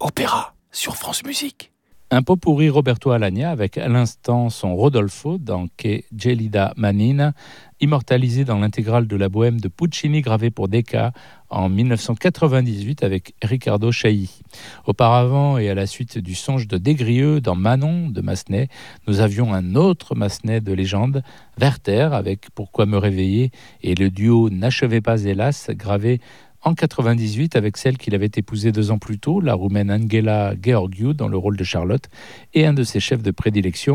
Opéra sur France Musique. Un pot-pourri Roberto Alagna avec à l'instant son Rodolfo dans Che gelida manina, immortalisé dans l'intégrale de la Bohème de Puccini gravée pour Decca en 1998 avec Riccardo Chailly. Auparavant et à la suite du songe de Desgrieux dans Manon de Massenet, nous avions un autre Massenet de légende, Werther avec Pourquoi me réveiller et le duo N'achevez pas hélas gravé en 98 avec celle qu'il avait épousée 2 ans plus tôt, la roumaine Angela Gheorghiu dans le rôle de Charlotte et un de ses chefs de prédilection,